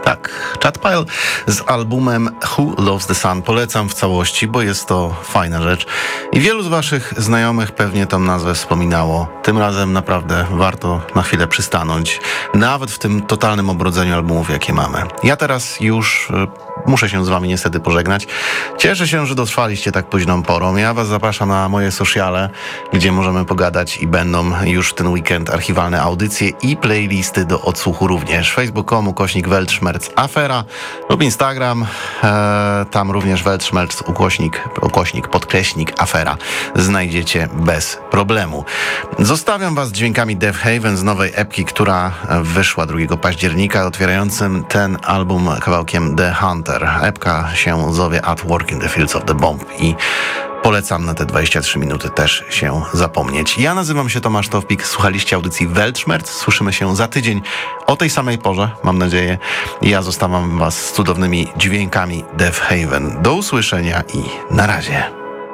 Tak, Chad Pile z albumem Who Loves the Sun polecam w całości, bo jest to fajna rzecz i wielu z waszych znajomych pewnie tą nazwę wspominało. Tym razem naprawdę warto na chwilę przystanąć, nawet w tym totalnym obrodzeniu albumów, jakie mamy. Ja teraz już muszę się z wami niestety pożegnać. Cieszę się, że dotrwaliście tak późną porą. Ja was zapraszam na moje sociale, gdzie możemy pogadać i będą już w ten weekend archiwalne audycje i playlisty do odsłuchu również. facebook.com/Weltschmerz-Afera lub Instagram, tam również Weltschmerz /Afera znajdziecie bez problemu. Zostawiam was dźwiękami Deafheaven z nowej epki, która wyszła 2 października, otwierającym ten album kawałkiem The Hunter. Epka się zowie At Work in the Fields of the Bomb i polecam na te 23 minuty też się zapomnieć. Ja nazywam się Tomasz Towpik, słuchaliście audycji Weltschmerz. Słyszymy się za tydzień o tej samej porze, mam nadzieję. Ja zostawiam was z cudownymi dźwiękami Deafheaven. Do usłyszenia i na razie.